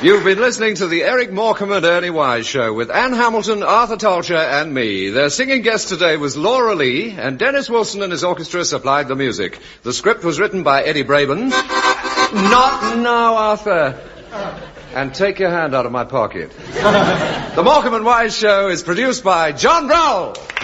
You've been listening to the Eric Morecambe and Ernie Wise Show with Ann Hamilton, Arthur Tolcher, and me. Their singing guest today was Laura Lee, and Dennis Wilson and his orchestra supplied the music. The script was written by Eddie Braben. Not now, Arthur. And take your hand out of my pocket. The Morecambe and Wise Show is produced by John Browl.